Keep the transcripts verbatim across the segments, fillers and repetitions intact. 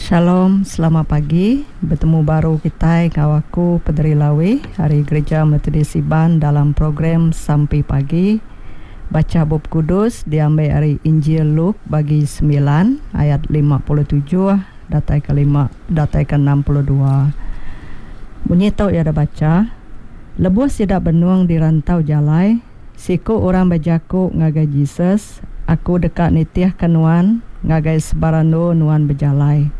Shalom, selamat pagi. Bertemu baru kita kawaku Pederi Lawi hari Gereja Metodis Iban dalam program Sampai Pagi. Baca bab kudus diambil dari Injil Luk bagi sembilan ayat lima puluh tujuh datai ke lima datai ke enam puluh dua. Bunyi tau ya ada baca. Lebus tidak benuang di rantau jalai, siku orang berjaku ngagai Jesus, aku dekat nitiah kenuan ngagai sebarando nuan berjalai.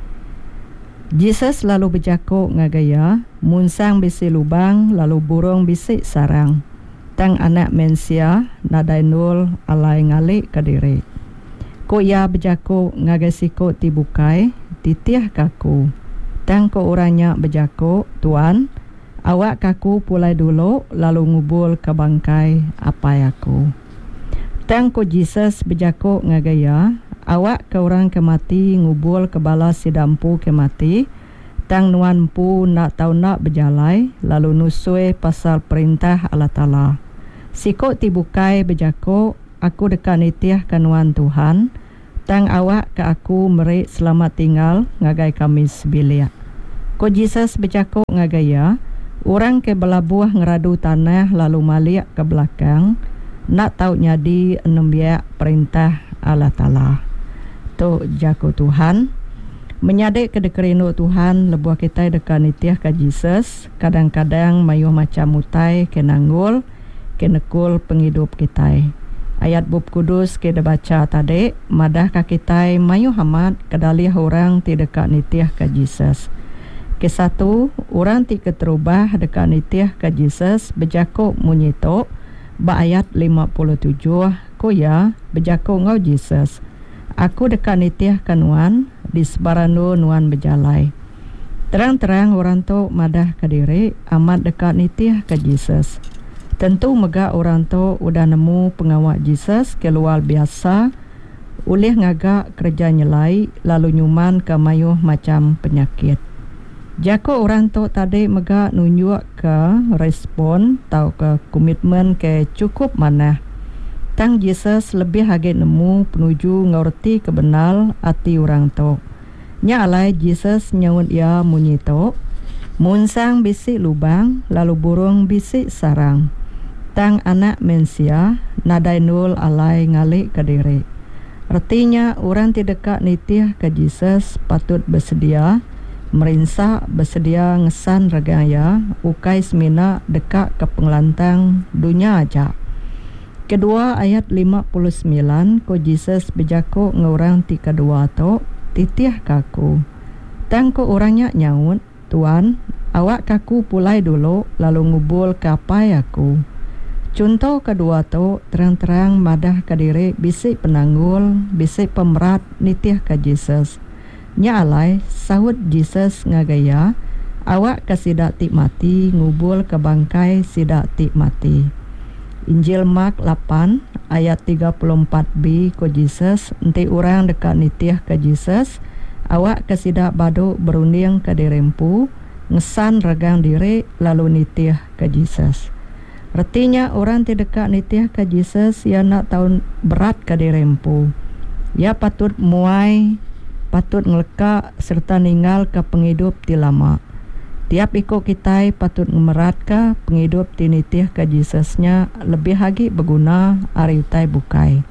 Jesus lalu berjaku ngagaya, munsang bisi lubang, lalu burung bisi sarang. Tang anak mensia, nadai nul alai ngalik kadiri. Ko ia berjaku ngagai siku tibukai, titiah kaku. Tang ko orangnya berjaku, Tuan, awak kaku pulai dulu, lalu ngubul ke bangkai apa aku. Tang ko Jesus berjaku ngagaya, awak ke orang kemati ngubul ke balas si dampu kemati, tang nuan pu nak tahu nak berjalai, lalu nusui pasal perintah Allah Ta'ala. Siko tibukai berjaku, aku dekat nitiah kanuan Tuhan, tang awak ke aku merik selamat tinggal ngagai kami sebilia. Ko Jesus berjaku ngagaya, orang ke belabuah ngeradu tanah lalu maliak ke belakang, nak tahu nyadi enam biak perintah Allah Ta'ala. Tu jaku Tuhan menyadik ke dekerinu Tuhan lebuah kita dekat nitiah ke Jesus, kadang-kadang mayuh macam mutai ke nanggul ke nekul penghidup kita. Ayat bab kudus ke baca tadi madah ke kita mayuh amat kedalih orang ti dekat nitiah ke Jesus. Ke satu orang ti keterubah dekat nitiah ke Jesus berjaku munyito ba ayat lima puluh tujuh ko ya berjaku ngau Jesus, aku dekat nitiah kanuan di sebarando nuan berjalai. Terang-terang orang tu madah ke diri amat dekat nitiah ke Jesus. Tentu mega orang tu udah nemu pengawak Jesus ke luar biasa, ulih ngagak kerja nyelai lalu nyuman ke mayuh macam penyakit. Jako orang tu tadi mega nunjuk ke respon tau ke komitmen ke cukup mana. Tang Jesus lebih hagit nemu penuju ngerti kebenal hati orang tu. Nya alai Jesus nyawut ia munyi tu, munsang bisik lubang lalu burung bisik sarang. Tang anak mensia nadai nul alai ngalik ke diri. Artinya orang tidak dekat nitiah ke Jesus patut bersedia merinsa bersedia ngesan regaya ukai semina dekat ke pengelantang dunia aja. Kedua ayat lima puluh sembilan ko Jesus berjaku ngorang ti kedua tu titiah kaku. Tang ko orangnya nyaut, Tuan, awak kaku pulai dulu lalu ngubul kapai aku. Contoh kedua tu terang-terang madah ke diri bisik penanggul, bisik pemerat nitiah ke Jesus. Nya alai sahut Jesus ngagaya, awak ke sidak tik mati ngubul ke bangkai sidak tik mati. Injil Mark lapan ayat tiga puluh empat b ko Jesus, enti orang dekat nitiah ke Jesus, awak ke sidak badu berunding ke dirempu, ngesan regang diri lalu nitiah ke Jesus. Artinya orang tidak dekat nitiah ke Jesus ia nak tahu berat ke dirempu. Ia patut muai, patut ngeleka serta ninggal ke penghidup ti lama. Tiap ikut kita patut ngemerat ke penghidup ti nitiah ke Jesusnya lebih lagi berguna ari utai bukai.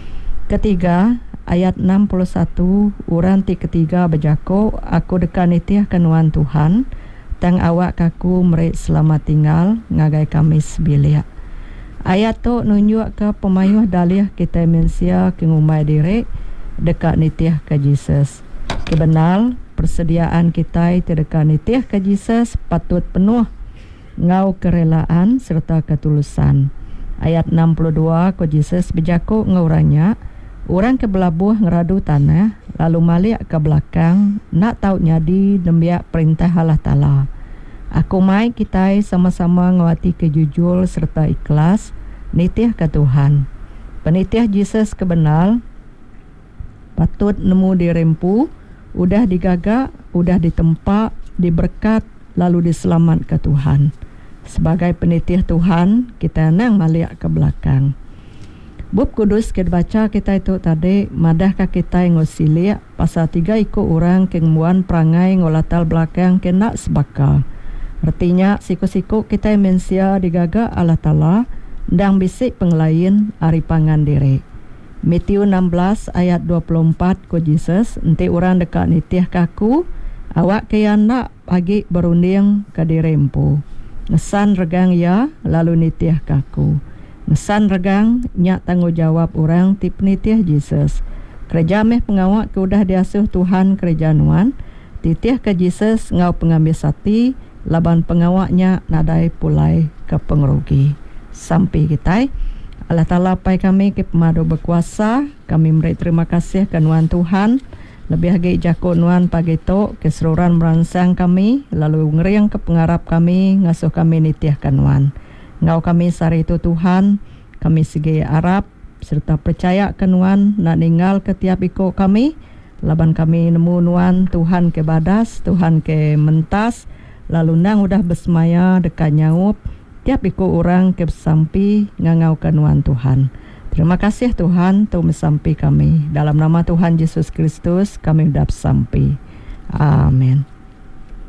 Ketiga ayat enam puluh satu orang ti ketiga berjaku, aku dekat nitiah kenuan Tuhan, tang awak kaku merik selamat tinggal ngagai kami sebilia. Ayat tu nunjuk ke pemayuh dalih kita mensia ke ngumai diri dekat nitiah ke Jesus. Kebenal persediaan kita terdekat nitiah ke Jesus patut penuh ngau kerelaan serta ketulusan. Ayat enam puluh dua ko Jesus berjaku ngorangnya, orang ke belabuh ngeradu tanah lalu malik ke belakang nak tahu nyadi dembiak perintah Allah Ta'ala. Aku mai kita sama-sama ngawati kejujur serta ikhlas nitiah ke Tuhan. Penitiah Jesus kebenal patut nemu dirempu, udah digagak, udah ditempa, diberkat, lalu diselamat ke Tuhan. Sebagai penitiah Tuhan, kita nang maliak ke belakang. Bub kudus kita baca kita itu tadi madahkah kita ngosilia pasal tiga ikut orang kengmuan perangai ngolatal belakang kena sebaka. Artinya siku-siku kita mensia digaga Allah Ta'ala dan bisik penglain ari pangan diri. Matthew enam belas ayat dua puluh empat ko Jesus, enti orang dekat nitiah kaku awak kaya nak pagi berunding ke dirempu. Ngesan regang ya lalu nitiah kaku. Ngesan regang nyak tanggungjawab orang tip nitiah Jesus. Kerja meh pengawak ke udah diasuh Tuhan kerjaanuan. Titiah ke Jesus ngau pengambil sati. Laban pengawaknya nadai pulai ke pengerugi. Sampai kita Allah Ta'ala pai kami ke pemadu berkuasa. Kami memberi terima kasih ke Nuan Tuhan. Lebih lagi jako Nuan pagi tu keseluruhan merangsang kami. Lalu ngeriang ke pengarap kami. Ngasuh kami nitiah ke Nuan. Ngau kami sari itu Tuhan. Kami segi Arab serta percaya ke Nuan nak ninggal ke tiap ikut kami. Laban kami nemu Nuan Tuhan ke badas, Tuhan ke mentas. Lalu nang udah bersemaya dekat nyaup tiap ikut orang ke sampi ngangau kanuan Tuhan. Terima kasih Tuhan tu mesampi kami. Dalam nama Tuhan Yesus Kristus kami udah sampi. Amin.